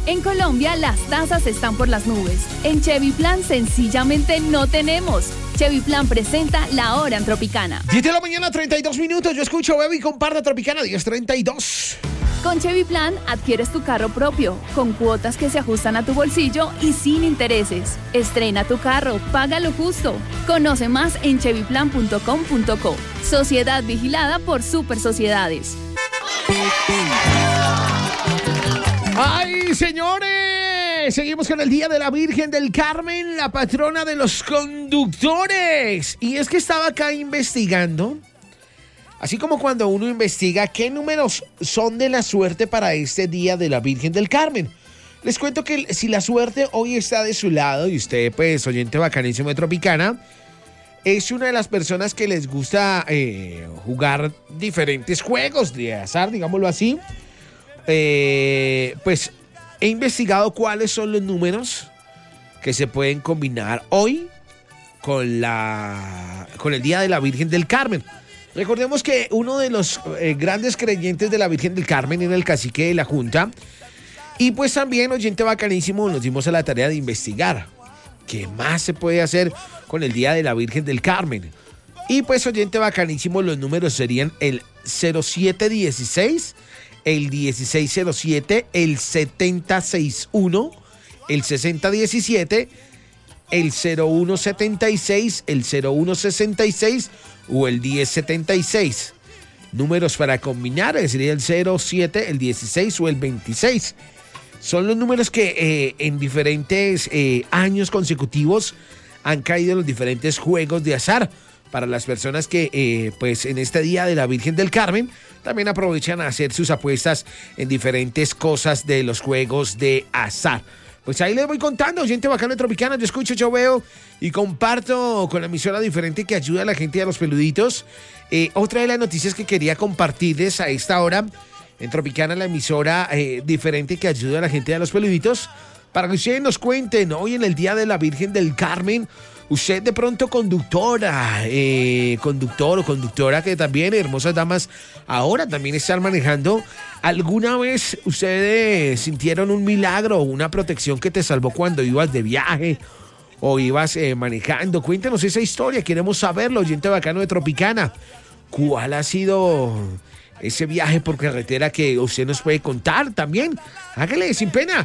En Colombia, las tasas están por las nubes. En Chevy Plan, sencillamente no tenemos. Chevy Plan presenta La Hora en Tropicana. 10 de la mañana, 32 minutos. Yo escucho, bebo y comparto Tropicana, 10:32. Con Chevy Plan, adquieres tu carro propio, con cuotas que se ajustan a tu bolsillo y sin intereses. Estrena tu carro, paga lo justo. Conoce más en chevyplan.com.co. Sociedad vigilada por Super Sociedades. ¡Ay, señores! Seguimos con el Día de la Virgen del Carmen, la patrona de los conductores. Y es que estaba acá investigando, así como cuando uno investiga qué números son de la suerte para este Día de la Virgen del Carmen. Les cuento que si la suerte hoy está de su lado, y usted, pues, oyente bacanísimo de Tropicana, es una de las personas que les gusta jugar diferentes juegos de azar, digámoslo así. Pues he investigado cuáles son los números que se pueden combinar hoy con el Día de la Virgen del Carmen. Recordemos que uno de los grandes creyentes de la Virgen del Carmen era el cacique de la Junta. Y pues también, oyente bacanísimo, nos dimos a la tarea de investigar qué más se puede hacer con el Día de la Virgen del Carmen. Y pues, oyente bacanísimo, los números serían el 0716, el 1607, el 7061, el 6017, el 0176, el 0166 o el 1076. Números para combinar sería el 07, el 16 o el 26. Son los números que en diferentes años consecutivos han caído en los diferentes juegos de azar. Para las personas que, pues, en este Día de la Virgen del Carmen, también aprovechan a hacer sus apuestas en diferentes cosas de los juegos de azar. Pues ahí les voy contando, gente bacana de Tropicana. Yo escucho, yo veo y comparto con la emisora diferente que ayuda a la gente y a los peluditos. Otra de las noticias que quería compartirles a esta hora en Tropicana, la emisora diferente que ayuda a la gente y a los peluditos, para que ustedes nos cuenten hoy en el Día de la Virgen del Carmen. Usted de pronto conductora, conductor o conductora, que también, hermosas damas, ahora también están manejando. ¿Alguna vez ustedes sintieron un milagro o una protección que te salvó cuando ibas de viaje o ibas manejando? Cuéntanos esa historia, queremos saberlo, oyente bacano de Tropicana. ¿Cuál ha sido ese viaje por carretera que usted nos puede contar también? Hágale, sin pena.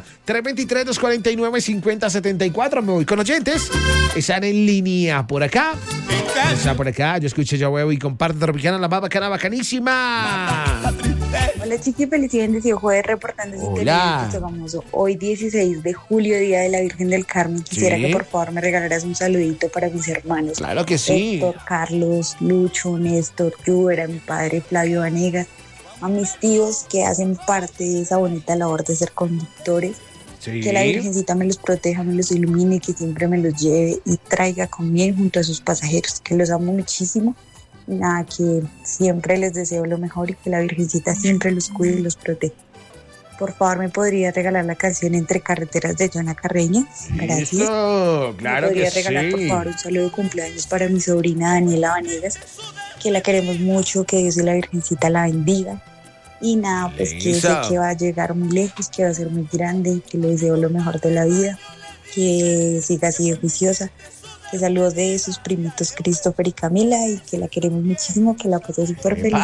323-249-5074. Me voy con oyentes. Están en línea por acá. Está por acá. Yo escucho, yo veo y comparto Tropicana, la más bacana, bacanísima. Hola, Chiqui, felicidades. Yo jueves reportando desde Televidente famoso. Hoy 16 de julio, Día de la Virgen del Carmen. Quisiera que por favor me regalaras un saludito para mis hermanos. Claro que sí. Héctor, Carlos, Lucho, Néstor, Lluvera, mi padre Flavio Vanegas, a mis tíos que hacen parte de esa bonita labor de ser conductores. Sí. Que la Virgencita me los proteja, me los ilumine, que siempre me los lleve y traiga con bien junto a sus pasajeros, que los amo muchísimo. Y nada, que siempre les deseo lo mejor y que la Virgencita siempre los cuide y los proteja. Por favor, ¿me podría regalar la canción Entre Carreteras de Joana Carreño? Gracias. Listo, claro que sí. ¿Me podría regalar, por favor, un saludo de cumpleaños para mi sobrina Daniela Vanegas, que la queremos mucho, que Dios y la Virgencita la bendiga? Y nada, pues que sé que va a llegar muy lejos, que va a ser muy grande, que le deseo lo mejor de la vida, que siga así de juiciosa. Que saludos de sus primitos Christopher y Camila y que la queremos muchísimo, que la pase súper feliz.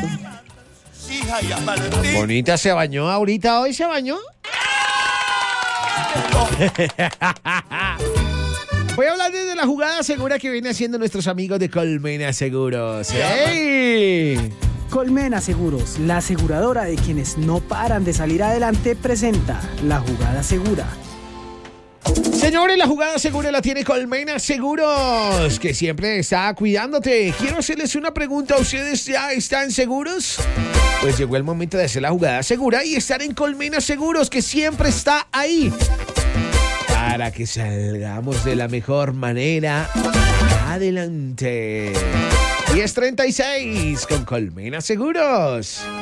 Bonita, se bañó ahorita, hoy se bañó. Voy a hablar desde la jugada segura que viene haciendo nuestros amigos de Colmena Seguros. ¡Hey! Colmena Seguros, la aseguradora de quienes no paran de salir adelante, presenta La Jugada Segura. Señores, la jugada segura la tiene Colmena Seguros, que siempre está cuidándote. Quiero hacerles una pregunta. ¿Ustedes ya están seguros? Pues llegó el momento de hacer la jugada segura y estar en Colmena Seguros, que siempre está ahí para que salgamos de la mejor manera. Adelante. 10:36 con Colmena Seguros.